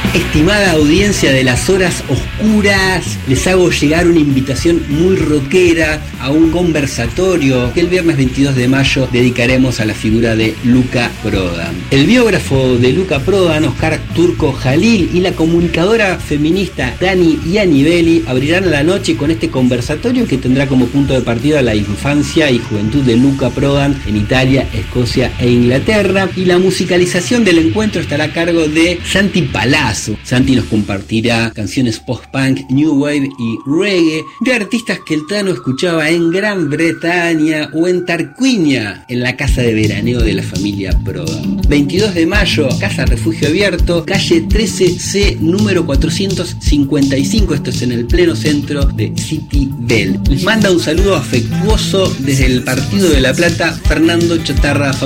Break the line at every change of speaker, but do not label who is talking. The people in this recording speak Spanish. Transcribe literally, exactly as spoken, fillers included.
Estimada audiencia de las horas oscuras, les hago llegar una invitación muy rockera a un conversatorio que el viernes veintidós de mayo dedicaremos a la figura de Luca Prodan. El biógrafo de Luca Prodan, Oscar Turco Jalil, y la comunicadora feminista Dani Iannibelli abrirán la noche con este conversatorio que tendrá como punto de partida la infancia y juventud de Luca Prodan en Italia, Escocia e Inglaterra, y la musicalización del encuentro estará a cargo de Santi Palazzo. Santi nos compartirá canciones post-punk, new wave y reggae de artistas que el Tano escuchaba en Gran Bretaña o en Tarquinia, en la casa de veraneo de la familia Prodan. veintidós de mayo, Casa Refugio Abierto, calle trece C, número cuatrocientos cincuenta y cinco, esto es en el pleno centro de City Bell. Les manda un saludo afectuoso desde el Partido de La Plata, Fernando Chatarra Faustino.